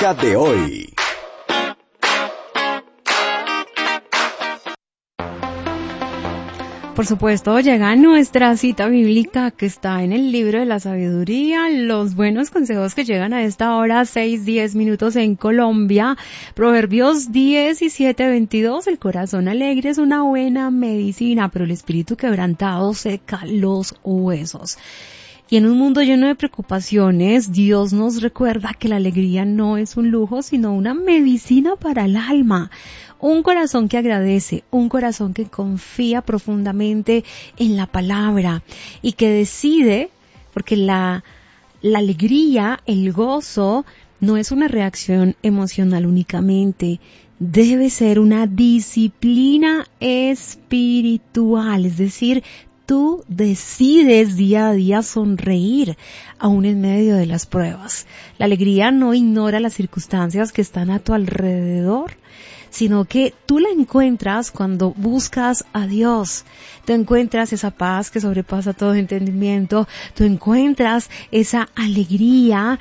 podcast de hoy. Por supuesto, llega nuestra cita bíblica que está en el libro de la sabiduría, los buenos consejos que llegan a esta hora, 6:10 minutos en Colombia. Proverbios 17:22, el corazón alegre es una buena medicina, pero el espíritu quebrantado seca los huesos. Y en un mundo lleno de preocupaciones, Dios nos recuerda que la alegría no es un lujo, sino una medicina para el alma. Un corazón que agradece, un corazón que confía profundamente en la palabra y que decide, porque la alegría, el gozo, no es una reacción emocional únicamente, debe ser una disciplina espiritual, es decir, tú decides día a día sonreír, aún en medio de las pruebas. La alegría no ignora las circunstancias que están a tu alrededor, sino que tú la encuentras cuando buscas a Dios. Tú encuentras esa paz que sobrepasa todo entendimiento, tú encuentras esa alegría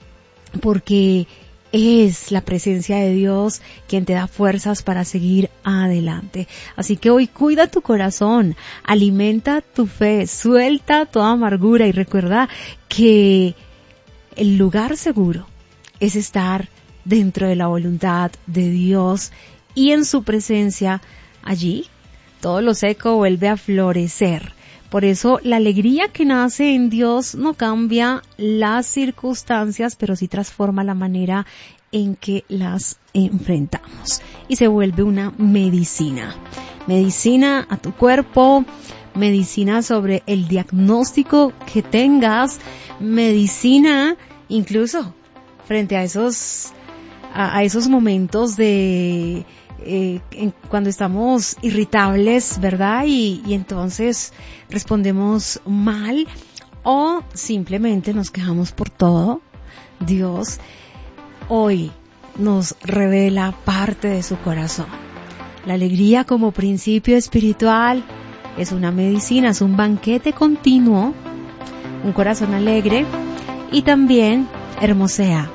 porque es la presencia de Dios quien te da fuerzas para seguir adelante. Así que hoy cuida tu corazón, alimenta tu fe, suelta toda amargura y recuerda que el lugar seguro es estar dentro de la voluntad de Dios y en su presencia. Allí todo lo seco vuelve a florecer. Por eso la alegría que nace en Dios no cambia las circunstancias, pero sí transforma la manera en que las enfrentamos. Y se vuelve una medicina. Medicina a tu cuerpo, medicina sobre el diagnóstico que tengas, medicina incluso frente a esos momentos de cuando estamos irritables, ¿verdad? Y entonces respondemos mal o simplemente nos quejamos por todo. Dios hoy nos revela parte de su corazón. La alegría como principio espiritual es una medicina, es un banquete continuo, un corazón alegre y también hermosea,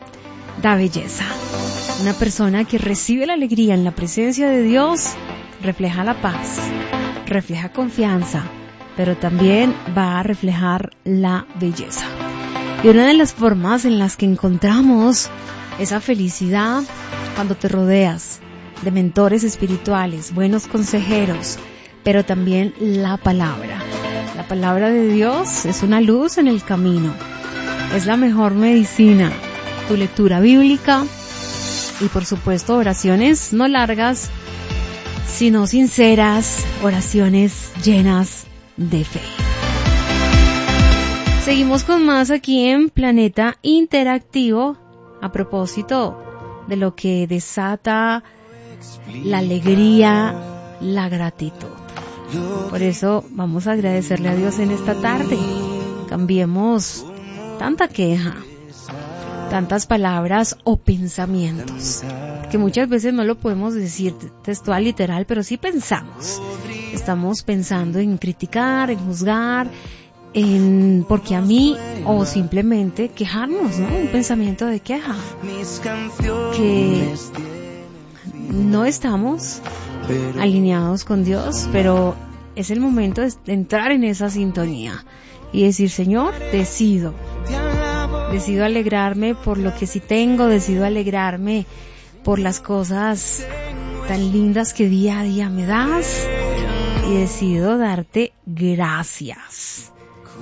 da belleza. Una persona que recibe la alegría en la presencia de Dios refleja la paz, refleja confianza, pero también va a reflejar la belleza. Y una de las formas en las que encontramos esa felicidad cuando te rodeas de mentores espirituales, buenos consejeros, pero también la palabra. La palabra de Dios es una luz en el camino, es la mejor medicina. Tu lectura bíblica y por supuesto oraciones no largas, sino sinceras, oraciones llenas de fe. Seguimos con más aquí en Planeta Interactivo a propósito de lo que desata la alegría, la gratitud. Por eso vamos a agradecerle a Dios en esta tarde. Cambiemos tanta queja, tantas palabras o pensamientos, que muchas veces no lo podemos decir textual, literal, pero sí pensamos. Estamos pensando en criticar, en juzgar, en porque a mí, o simplemente quejarnos, ¿no? Un pensamiento de queja, que no estamos alineados con Dios, pero es el momento de entrar en esa sintonía y decir, Señor, decido alegrarme por lo que sí tengo, decido alegrarme por las cosas tan lindas que día a día me das y decido darte gracias.